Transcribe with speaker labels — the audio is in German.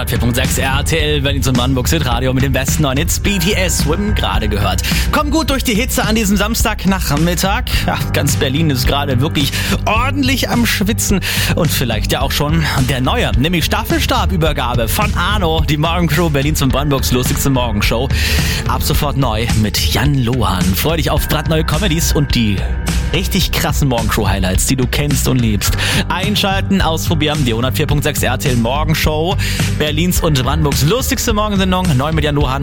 Speaker 1: 104.6 RTL Berlin und Brandenburgs Hitradio mit dem besten neuen Hits. BTS Swim gerade gehört. Komm gut durch die Hitze an diesem Samstagnachmittag. Ja, ganz Berlin ist gerade wirklich ordentlich am Schwitzen. Und vielleicht ja auch schon der neue, nämlich Staffelstabübergabe von Arno. Die Morgenshow Berlins und Brandenburgs lustigste Morgenshow. Ab sofort neu mit Jan Lohan. Freu dich auf brandneue Comedies und die richtig krassen Morgenshow-Highlights, die du kennst und liebst. Einschalten, ausprobieren, die 104.6 RTL Morgenshow. Berlins und Brandenburgs lustigste Morgensendung. Neu mit Jan Lohan.